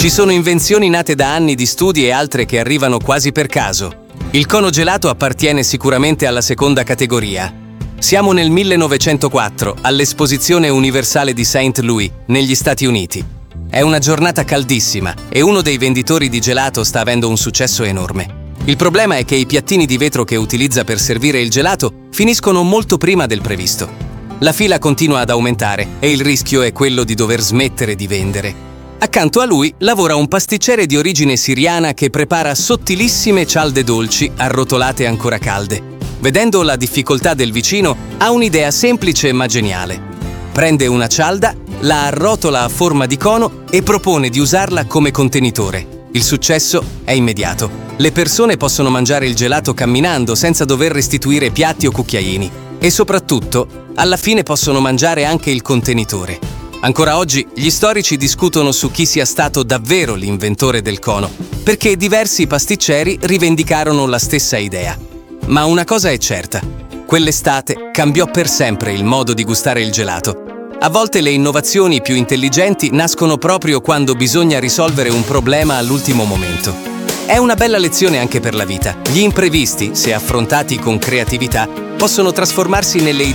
Ci sono invenzioni nate da anni di studi e altre che arrivano quasi per caso. Il cono gelato appartiene sicuramente alla seconda categoria. Siamo nel 1904, all'Esposizione Universale di St. Louis, negli Stati Uniti. È una giornata caldissima e uno dei venditori di gelato sta avendo un successo enorme. Il problema è che i piattini di vetro che utilizza per servire il gelato finiscono molto prima del previsto. La fila continua ad aumentare e il rischio è quello di dover smettere di vendere. Accanto a lui lavora un pasticcere di origine siriana che prepara sottilissime cialde dolci arrotolate ancora calde. Vedendo la difficoltà del vicino, ha un'idea semplice ma geniale. Prende una cialda, la arrotola a forma di cono e propone di usarla come contenitore. Il successo è immediato. Le persone possono mangiare il gelato camminando senza dover restituire piatti o cucchiaini. E soprattutto, alla fine possono mangiare anche il contenitore. Ancora oggi gli storici discutono su chi sia stato davvero l'inventore del cono, perché diversi pasticceri rivendicarono la stessa idea. Ma una cosa è certa: quell'estate cambiò per sempre il modo di gustare il gelato. A volte le innovazioni più intelligenti nascono proprio quando bisogna risolvere un problema all'ultimo momento. È una bella lezione anche per la vita. Gli imprevisti, se affrontati con creatività, possono trasformarsi nelle